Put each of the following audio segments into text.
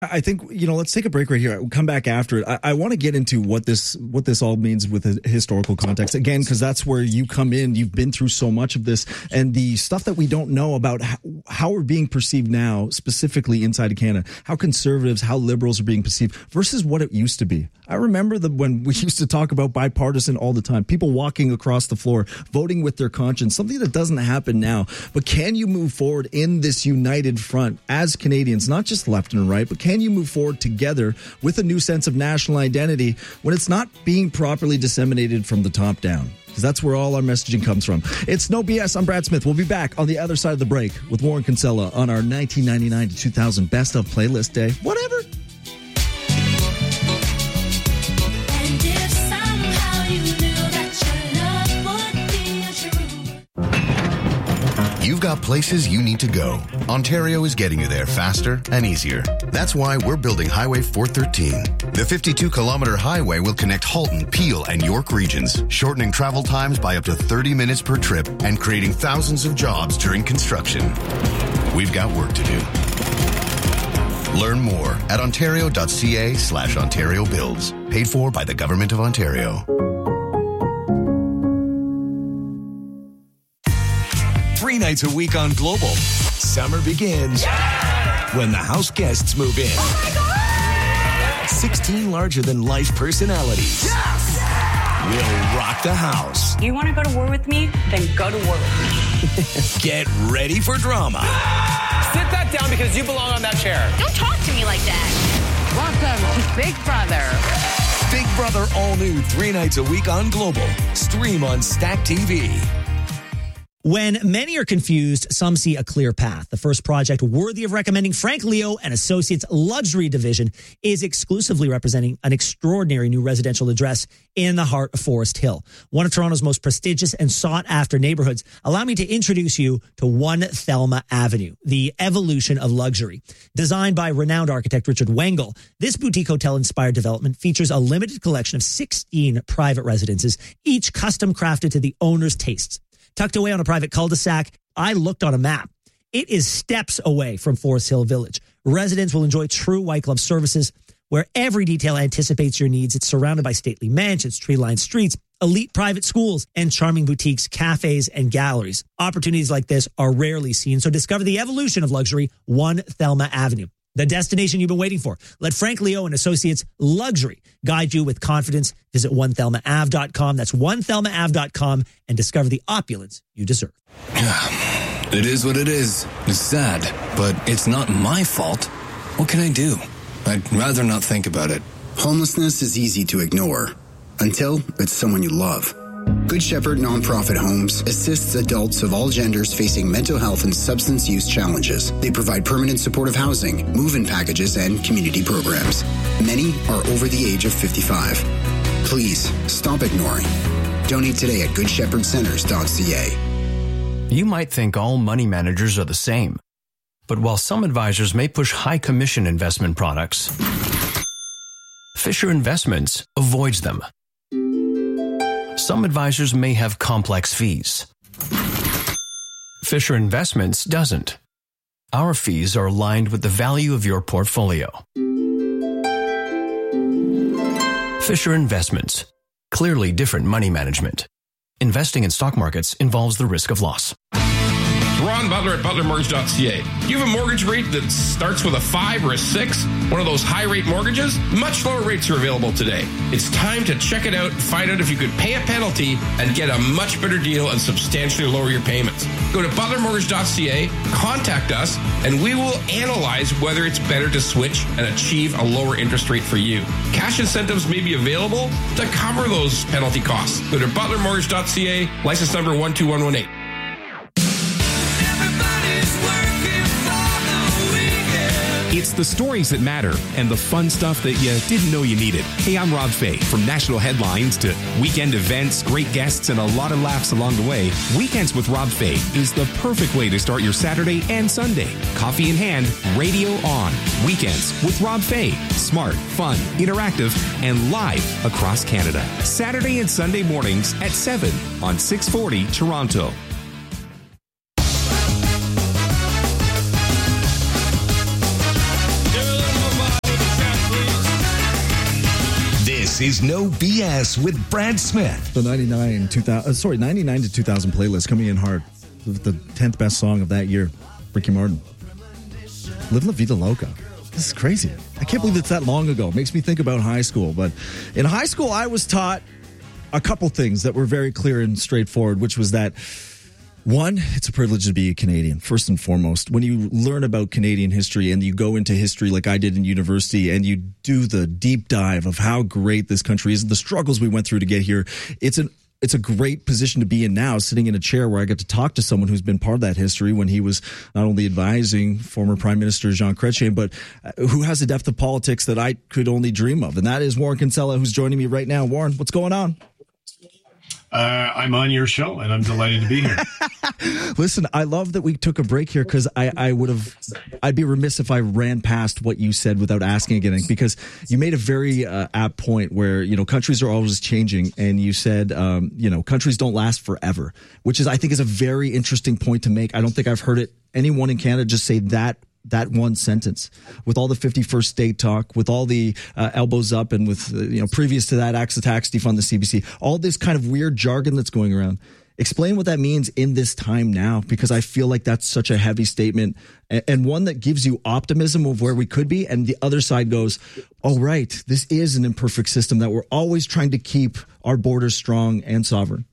I think, let's take a break right here. We'll come back after it. I want to get into what this all means with a historical context. Again, because that's where you come in. You've been through so much of this and the stuff that we don't know about how we're being perceived now, specifically inside of Canada, how conservatives, how liberals are being perceived versus what it used to be. I remember when we used to talk about bipartisan all the time, people walking across the floor, voting with their conscience, something that doesn't happen now. But can you move forward in this united front as Canadians, not just left and right, but can you move forward together with a new sense of national identity when it's not being properly disseminated from the top down? Because that's where all our messaging comes from. It's No BS. I'm Brad Smith. We'll be back on the other side of the break with Warren Kinsella on our 1999 to 2000 Best of Playlist Day. Whatever. You've got places you need to go. Ontario is getting you there faster and easier. That's why we're building Highway 413. The 52-kilometer highway will connect Halton, Peel, and York regions, shortening travel times by up to 30 minutes per trip and creating thousands of jobs during construction. We've got work to do. Learn more at ontario.ca/Ontario Builds. Paid for by the Government of Ontario. 3 nights a week on Global. Summer begins when the house guests move in. Oh my God! 16 larger-than-life personalities will rock the house. You want to go to war with me? Then go to war with me. Get ready for drama. Sit that down because you belong on that chair. Don't talk to me like that. Welcome to Big Brother. Big Brother all new 3 nights a week on Global. Stream on Stack TV. When many are confused, some see a clear path. The first project worthy of recommending Frank Leo and Associates Luxury Division is exclusively representing an extraordinary new residential address in the heart of Forest Hill, one of Toronto's most prestigious and sought-after neighborhoods. Allow me to introduce you to 1 Thelma Avenue, the evolution of luxury. Designed by renowned architect Richard Wengel, this boutique hotel-inspired development features a limited collection of 16 private residences, each custom-crafted to the owner's tastes. Tucked away on a private cul-de-sac, I looked on a map. It is steps away from Forest Hill Village. Residents will enjoy true white glove services where every detail anticipates your needs. It's surrounded by stately mansions, tree-lined streets, elite private schools, and charming boutiques, cafes, and galleries. Opportunities like this are rarely seen, so discover the evolution of luxury, 1 Thelma Avenue. The destination you've been waiting for. Let Frank Leo and Associates Luxury guide you with confidence. Visit onethelmaave.com. That's onethelmaave.com and discover the opulence you deserve. It is what it is. It's sad, but it's not my fault. What can I do? I'd rather not think about it. Homelessness is easy to ignore until it's someone you love. Good Shepherd Nonprofit Homes assists adults of all genders facing mental health and substance use challenges. They provide permanent supportive housing, move-in packages, and community programs. Many are over the age of 55. Please stop ignoring. Donate today at goodshepherdcenters.ca. You might think all money managers are the same. But while some advisors may push high commission investment products, Fisher Investments avoids them. Some advisors may have complex fees. Fisher Investments doesn't. Our fees are aligned with the value of your portfolio. Fisher Investments. Clearly different money management. Investing in stock markets involves the risk of loss. Ron Butler at butlermortgage.ca. Do you have a mortgage rate that starts with a 5 or a 6? One of those high-rate mortgages? Much lower rates are available today. It's time to check it out and find out if you could pay a penalty and get a much better deal and substantially lower your payments. Go to butlermortgage.ca, contact us, and we will analyze whether it's better to switch and achieve a lower interest rate for you. Cash incentives may be available to cover those penalty costs. Go to butlermortgage.ca, license number 12118. It's the stories that matter and the fun stuff that you didn't know you needed. Hey, I'm Rob Fay. From national headlines to weekend events, great guests, and a lot of laughs along the way, Weekends with Rob Fay is the perfect way to start your Saturday and Sunday. Coffee in hand, radio on. Weekends with Rob Fay. Smart, fun, interactive, and live across Canada. Saturday and Sunday mornings at 7 on 640 Toronto. This is No BS with Brad Smith. The 99 to 2000 playlist coming in hard. The 10th best song of that year, Ricky Martin. Live La Vida Loca. This is crazy. I can't believe it's that long ago. It makes me think about high school. But in high school, I was taught a couple things that were very clear and straightforward, which was that, one, it's a privilege to be a Canadian, first and foremost. When you learn about Canadian history and you go into history like I did in university and you do the deep dive of how great this country is, the struggles we went through to get here, it's a great position to be in now, sitting in a chair where I get to talk to someone who's been part of that history when he was not only advising former Prime Minister Jean Chrétien, but who has a depth of politics that I could only dream of. And that is Warren Kinsella, who's joining me right now. Warren, what's going on? I'm on your show, and I'm delighted to be here. Listen, I love that we took a break here because I'd be remiss if I ran past what you said without asking again, because you made a very apt point where, countries are always changing, and you said, countries don't last forever, which I think is a very interesting point to make. I don't think I've heard anyone in Canada just say that one sentence, with all the 51st state talk, with all the elbows up, and with previous to that, axe the tax, defund the CBC, all this kind of weird jargon that's going around. Explain what that means in this time now, because I feel like that's such a heavy statement, and one that gives you optimism of where we could be, and the other side goes, oh right, this is an imperfect system that we're always trying to keep our borders strong and sovereign.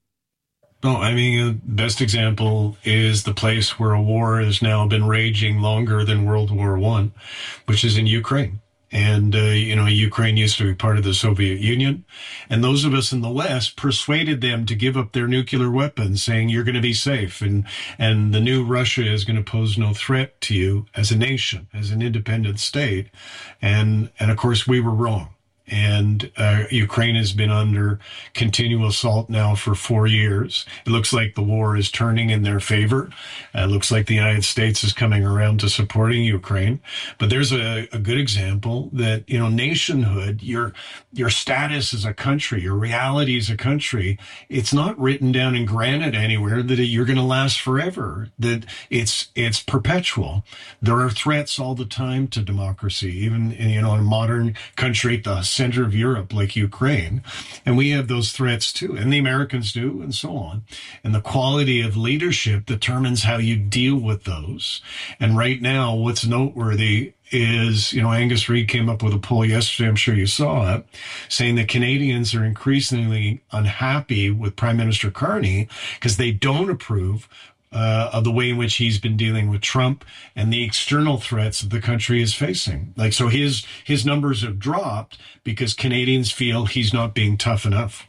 No, the best example is the place where a war has now been raging longer than World War I, which is in Ukraine. And, Ukraine used to be part of the Soviet Union. And those of us in the West persuaded them to give up their nuclear weapons, saying you're going to be safe. And the new Russia is going to pose no threat to you as a nation, as an independent state. And of course, we were wrong. And Ukraine has been under continual assault now for 4 years. It looks like the war is turning in their favor. It looks like the United States is coming around to supporting Ukraine. But there's a good example that, nationhood, your status as a country, your reality as a country, it's not written down in granite anywhere that you're going to last forever, that it's perpetual. There are threats all the time to democracy, even in a modern country, the center of Europe like Ukraine. And we have those threats too, and the Americans do, and so on. And the quality of leadership determines how you deal with those. And right now, what's noteworthy is, Angus Reid came up with a poll yesterday, I'm sure you saw it, saying that Canadians are increasingly unhappy with Prime Minister Carney because they don't approve of the way in which he's been dealing with Trump and the external threats that the country is facing. So his numbers have dropped because Canadians feel he's not being tough enough.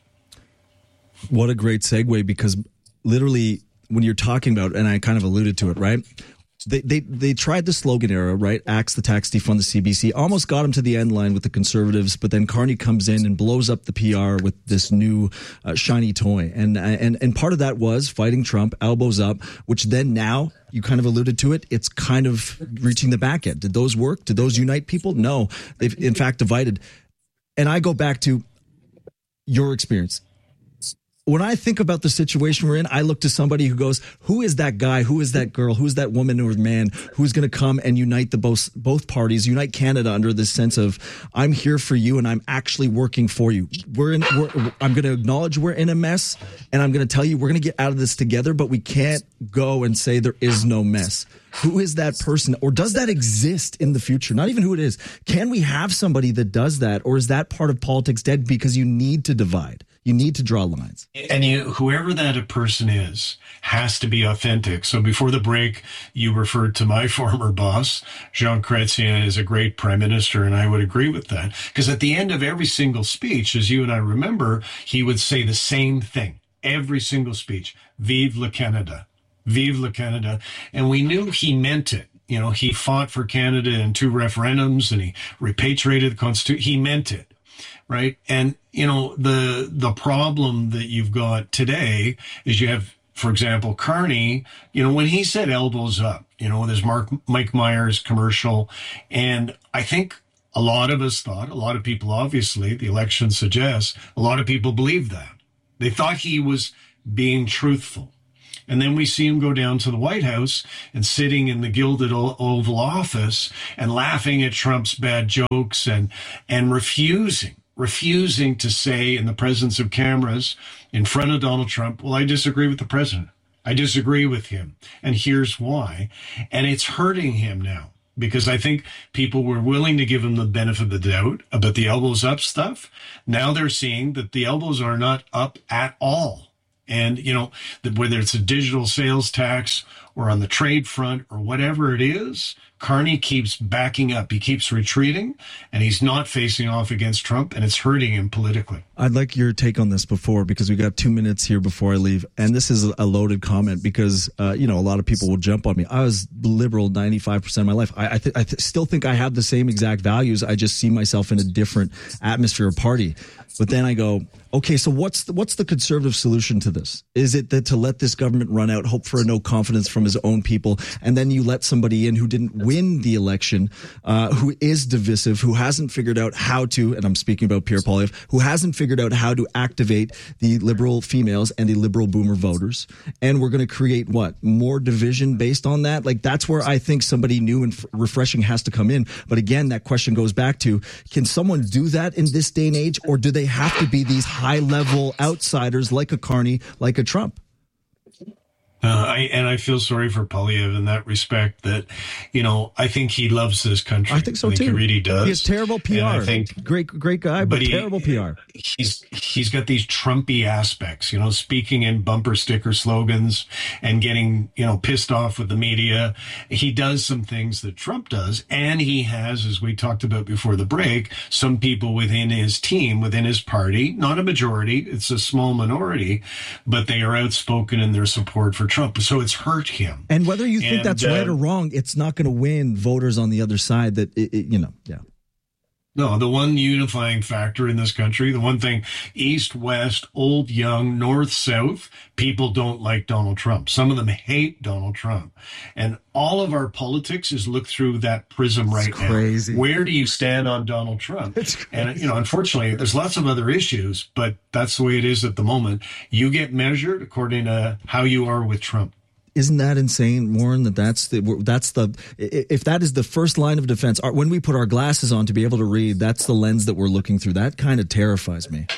What a great segue, because literally when you're talking about, and I kind of alluded to it, right? They tried the slogan era, right? Axe the tax, defund the CBC. Almost got him to the end line with the Conservatives, but then Carney comes in and blows up the PR with this new shiny toy. And part of that was fighting Trump, elbows up, which then now, you kind of alluded to it, it's kind of reaching the back end. Did those work? Did those unite people? No, they've in fact divided. And I go back to your experience. When I think about the situation we're in, I look to somebody who goes, who is that guy? Who is that girl? Who is that woman or man who's going to come and unite both parties, unite Canada under this sense of, I'm here for you and I'm actually working for you. I'm going to acknowledge we're in a mess, and I'm going to tell you we're going to get out of this together, but we can't go and say there is no mess. Who is that person? Or does that exist in the future? Not even who it is. Can we have somebody that does that? Or is that part of politics dead because you need to divide? You need to draw lines. And whoever that person is has to be authentic. So before the break, you referred to my former boss. Jean Chrétien is a great prime minister, and I would agree with that. Because at the end of every single speech, as you and I remember, he would say the same thing. Every single speech. Vive le Canada. Vive le Canada. And we knew he meant it. He fought for Canada in 2 referendums, and he repatriated the Constitution. He meant it. Right. And, the problem that you've got today is you have, for example, Carney, when he said elbows up, with his Mike Myers commercial. And I think a lot of us thought, a lot of people, obviously, the election suggests, a lot of people believed that. They thought he was being truthful. And then we see him go down to the White House and sitting in the gilded Oval Office and laughing at Trump's bad jokes and refusing refusing to say in the presence of cameras in front of Donald Trump, well, I disagree with the president. I disagree with him. And here's why. And it's hurting him now, because I think people were willing to give him the benefit of the doubt about the elbows up stuff. Now they're seeing that the elbows are not up at all. And, you know, whether it's a digital sales tax or on the trade front or whatever it is, Carney keeps backing up. He keeps retreating, and he's not facing off against Trump, and it's hurting him politically. I'd like your take on this because we got 2 minutes here before I leave. And this is a loaded comment because, a lot of people will jump on me. I was liberal 95% of my life. I still think I have the same exact values. I just see myself in a different atmosphere or party. But then I go, okay, so what's the conservative solution to this? Is it that to let this government run out, hope for a no confidence from his own people, and then you let somebody in who didn't win the election, who is divisive, who hasn't figured out how to, and I'm speaking about Pierre Poilievre, who hasn't figured out how to activate the liberal females and the liberal boomer voters, and we're going to create more division based on that? Like, that's where I think somebody new and refreshing has to come in. But again, that question goes back to, can someone do that in this day and age, or do they have to be these high-level outsiders like a Carney, like a Trump? I feel sorry for Poilievre in that respect, that, I think he loves this country. I think so, too. He really does. He has terrible PR. I think, great guy, but terrible PR. He's got these Trumpy aspects, speaking in bumper sticker slogans and getting, pissed off with the media. He does some things that Trump does, and he has, as we talked about before the break, some people within his team, within his party, not a majority, it's a small minority, but they are outspoken in their support for Trump. So it's hurt him. And whether you think that's right or wrong, it's not going to win voters on the other side that, yeah. No, the one unifying factor in this country, the one thing, east, west, old, young, north, south, people don't like Donald Trump. Some of them hate Donald Trump. And all of our politics is looked through that prism right now. Crazy. Where do you stand on Donald Trump? And, unfortunately, there's lots of other issues, but that's the way it is at the moment. You get measured according to how you are with Trump. Isn't that insane, Warren, if that is the first line of defense, when we put our glasses on to be able to read, that's the lens that we're looking through. That kind of terrifies me.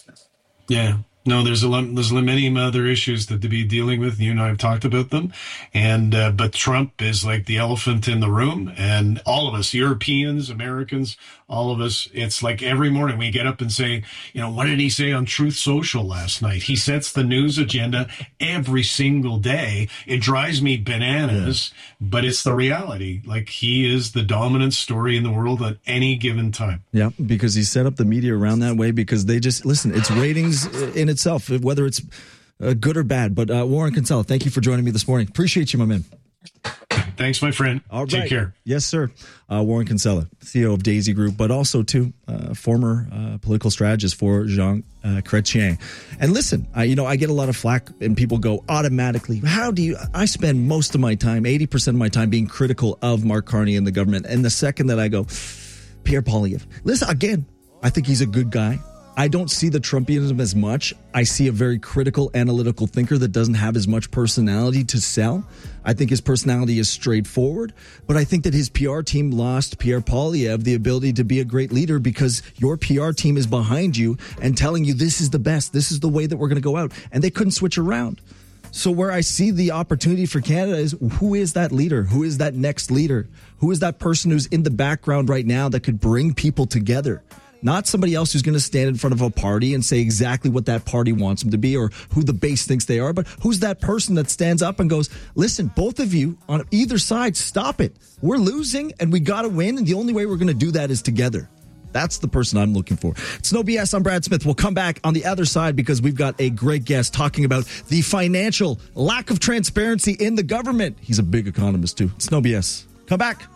Yeah. No, there's many other issues that to be dealing with. You and I have talked about them, but Trump is like the elephant in the room, and all of us, Europeans, Americans, all of us, it's like every morning we get up and say, what did he say on Truth Social last night? He sets the news agenda every single day. It drives me bananas, but it's the reality. Like, he is the dominant story in the world at any given time. Yeah, because he set up the media around that way because they just, listen, it's ratings in itself, whether it's good or bad. But Warren Kinsella, thank you for joining me this morning. Appreciate you, my man. Thanks, my friend. All right. Take care. Yes, sir. Warren Kinsella, CEO of Daisy Group, but also, too, former political strategist for Jean Chrétien. And listen, I get a lot of flack and people go automatically, I spend most of my time, 80% of my time being critical of Mark Carney and the government. And the second that I go, Pierre Poilievre. Listen, again, I think he's a good guy. I don't see the Trumpianism as much. I see a very critical, analytical thinker that doesn't have as much personality to sell. I think his personality is straightforward, but I think that his PR team lost Pierre Poilievre the ability to be a great leader because your PR team is behind you and telling you this is the best, this is the way that we're going to go out, and they couldn't switch around. So where I see the opportunity for Canada is, who is that leader? Who is that next leader? Who is that person who's in the background right now that could bring people together? Not somebody else who's going to stand in front of a party and say exactly what that party wants them to be or who the base thinks they are, but who's that person that stands up and goes, listen, both of you on either side, stop it. We're losing and we got to win, and the only way we're going to do that is together. That's the person I'm looking for. It's No BS. I'm Brad Smith. We'll come back on the other side because we've got a great guest talking about the financial lack of transparency in the government. He's a big economist, too. It's No BS. Come back.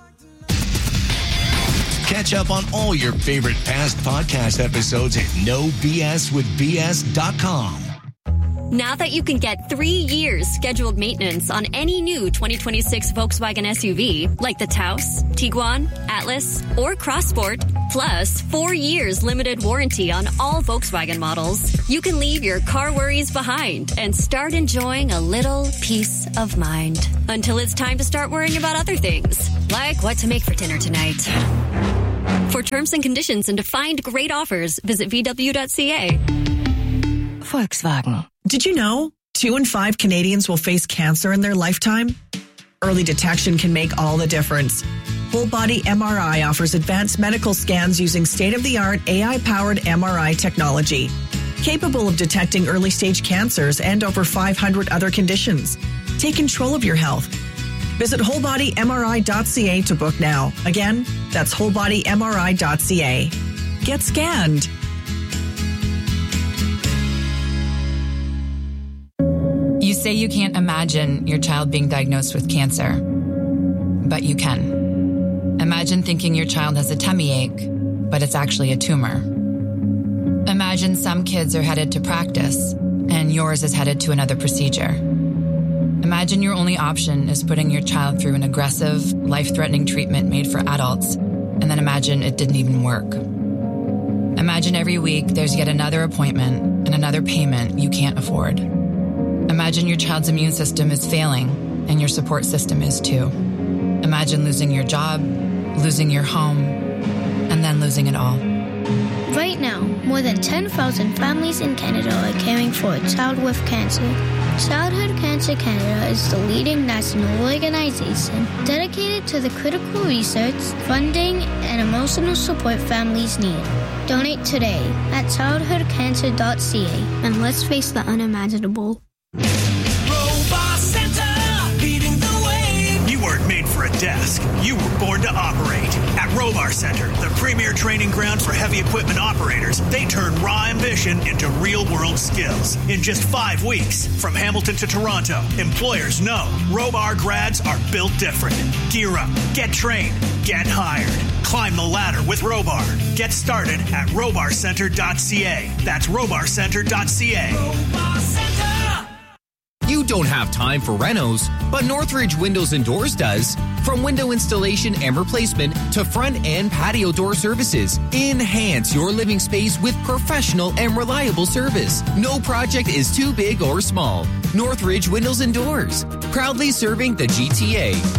Catch up on all your favorite past podcast episodes at nobswithbs.com. Now that you can get 3 years scheduled maintenance on any new 2026 Volkswagen SUV, like the Taos, Tiguan, Atlas, or Crossport, plus 4 years limited warranty on all Volkswagen models, you can leave your car worries behind and start enjoying a little peace of mind. Until it's time to start worrying about other things, like what to make for dinner tonight. For For terms and conditions and to find great offers, visit VW.ca. Volkswagen. Did you know 2 in 5 Canadians will face cancer in their lifetime? Early detection can make all the difference. Whole Body MRI offers advanced medical scans using state-of-the-art AI-powered MRI technology, capable of detecting early-stage cancers and over 500 other conditions. Take control of your health. Visit wholebodymri.ca to book now. Again, that's wholebodymri.ca. Get scanned. You say you can't imagine your child being diagnosed with cancer, but you can. Imagine thinking your child has a tummy ache, but it's actually a tumor. Imagine some kids are headed to practice, and yours is headed to another procedure. Imagine your only option is putting your child through an aggressive, life-threatening treatment made for adults, and then imagine it didn't even work. Imagine every week there's yet another appointment and another payment you can't afford. Imagine your child's immune system is failing, and your support system is too. Imagine losing your job, losing your home, and then losing it all. Right now, more than 10,000 families in Canada are caring for a child with cancer. Childhood Cancer Canada is the leading national organization dedicated to the critical research, funding, and emotional support families need. Donate today at childhoodcancer.ca and let's face the unimaginable. Robot Center, leading the way. You weren't made for a desk. You were born to operate. At Robar Center, the premier training ground for heavy equipment operators, they turn raw ambition into real-world skills. In just 5 weeks, from Hamilton to Toronto, employers know Robar grads are built different. Gear up, get trained, get hired. Climb the ladder with Robar. Get started at robarcenter.ca. That's robarcenter.ca. Robar Center. You don't have time for renos, but Northridge Windows and Doors does. From window installation and replacement to front and patio door services, enhance your living space with professional and reliable service. No project is too big or small. Northridge Windows and Doors, proudly serving the GTA.